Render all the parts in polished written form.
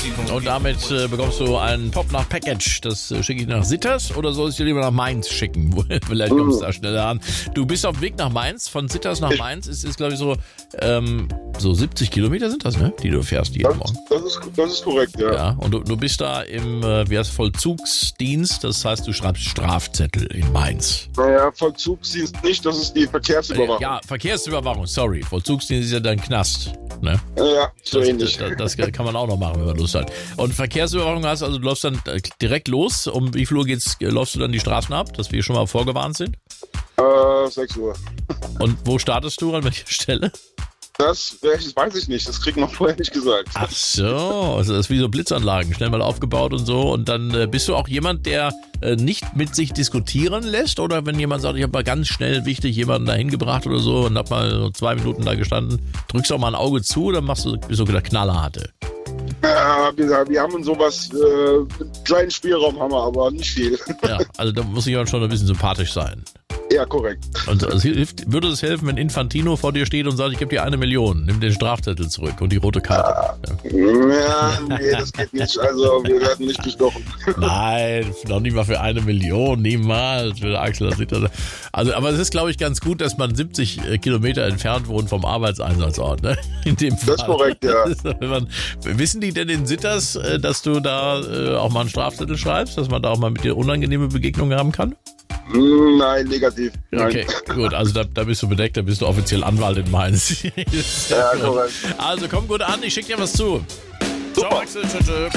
Und damit bekommst du einen Top-Nach-Package. Das schicke ich nach Sitters oder soll ich dir lieber nach Mainz schicken? Vielleicht kommst du da schneller an. Du bist auf dem Weg nach Mainz. Von Sitters nach Mainz ist glaube ich, so 70 Kilometer sind das, ne? Die du fährst jeden Morgen. Das ist korrekt, ja. Ja, und du bist da im Vollzugsdienst. Das heißt, du schreibst Strafzettel in Mainz. Naja, Vollzugsdienst nicht, das ist die Verkehrsüberwachung. Ja, Verkehrsüberwachung, sorry. Vollzugsdienst ist ja dein Knast. Ne? Ja, so ähnlich. Das kann man auch noch machen, wenn man Lust hat. Und Verkehrsüberwachung heißt also, du läufst dann direkt los. Um wie viel Uhr läufst du dann die Straßen ab, dass wir schon mal vorgewarnt sind? 6 Uhr. Und wo startest du, an welcher Stelle? Das weiß ich nicht, das kriegt noch vorher nicht gesagt. Ach so, also das ist wie so Blitzanlagen, schnell mal aufgebaut und so. Und dann bist du auch jemand, der nicht mit sich diskutieren lässt? Oder wenn jemand sagt, ich habe mal ganz schnell wichtig jemanden da hingebracht oder so und hab mal so 2 Minuten da gestanden, drückst du auch mal ein Auge zu oder bist du der Knallharte? Ja, wir haben sowas, einen kleinen Spielraum haben wir, aber nicht viel. Ja, also da muss jemand schon ein bisschen sympathisch sein. Ja, korrekt. Und würde es helfen, wenn Infantino vor dir steht und sagt, ich gebe dir 1 Million, nimm den Strafzettel zurück und die rote Karte? Ja, nee, das geht nicht. Also wir werden nicht bestochen. Nein, noch nicht mal für 1 Million, niemals. Für Axel, das sieht das. Also, aber es ist, glaube ich, ganz gut, dass man 70 Kilometer entfernt wohnt vom Arbeitseinsatzort. Ne? In dem Fall. Das ist korrekt, ja. Wissen die denn in Sitters, dass du da auch mal einen Strafzettel schreibst, dass man da auch mal mit dir unangenehme Begegnungen haben kann? Nein, negativ. Nein. Okay, gut, also da bist du bedeckt, da bist du offiziell Anwalt in Mainz. Ja, korrekt. Also komm gut an, ich schick dir was zu. Super. Ciao, Axel, tschüss.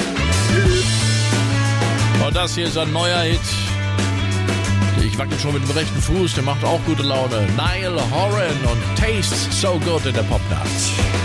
Und das hier ist ein neuer Hit. Ich wackel schon mit dem rechten Fuß, der macht auch gute Laune. Niall Horan und Tastes So Good in der Popnacht.